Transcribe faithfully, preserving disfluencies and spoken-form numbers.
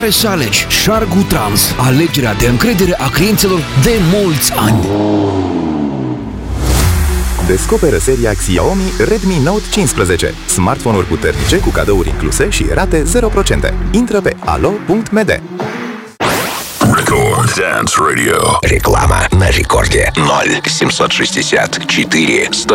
să alegi Shargu Trans, alegerea de încredere a clienților de mulți ani. Descoperă seria Xiaomi Redmi Note cincisprezece. Smartphone-uri puternice cu cadouri incluse și rate zero la sută. Intră pe alo punct m d. Record Dance Radio. Реклама на рекорде ноль семьсот шестьдесят четыре сто